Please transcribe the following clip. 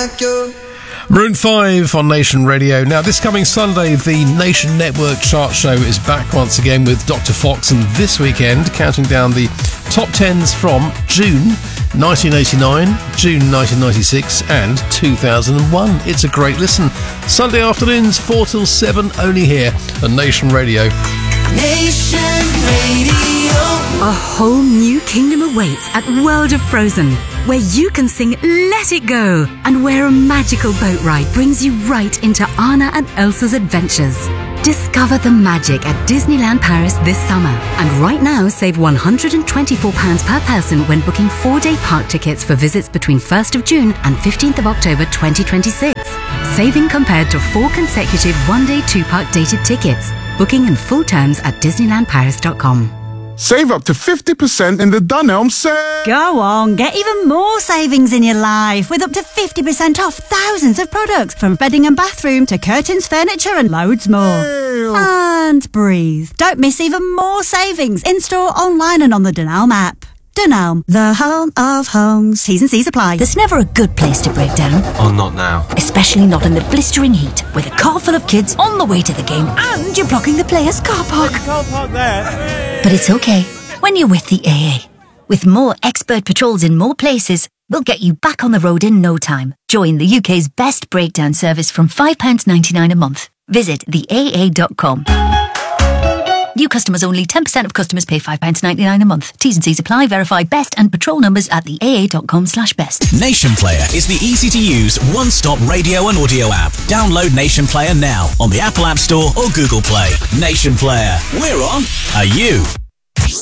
like you. Maroon 5 on Nation Radio. Now, this coming Sunday, the Nation Network chart show is back once again with Dr. Fox, and this weekend, counting down the top 10s from June 1989, June 1996 and 2001. It's a great listen. Sunday afternoons, 4 till 7, only here on Nation Radio. Nation Radio. A whole new kingdom awaits at World of Frozen, where you can sing Let It Go, and where a magical boat ride brings you right into Anna and Elsa's adventures. Discover the magic at Disneyland Paris this summer. And right now, save £124 per person when booking 4-day park tickets for visits between 1st of June and 15th of October 2026. Saving compared to 4 consecutive 1-day 2-park dated tickets. Booking and full terms at DisneylandParis.com. Save up to 50% in the Dunelm sale. Go on, get even more savings in your life with up to 50% off thousands of products, from bedding and bathroom to curtains, furniture and loads more. And breathe. Don't miss even more savings in-store, online and on the Dunelm app. Dunelm, the home of homes. T's and C's apply. There's never a good place to break down. Oh, not now. Especially not in the blistering heat, with a car full of kids on the way to the game and you're blocking the players' car park. You can't park there. But it's okay when you're with the AA. With more expert patrols in more places, we'll get you back on the road in no time. Join the UK's best breakdown service from £5.99 a month. Visit theaa.com. New customers only. 10% of customers pay £5.99 a month. T's and C's apply. Verify best and patrol numbers at theaa.com/best. Nation Player is the easy-to-use, one-stop radio and audio app. Download Nation Player now on the Apple App Store or Google Play. Nation Player. We're on. Are you?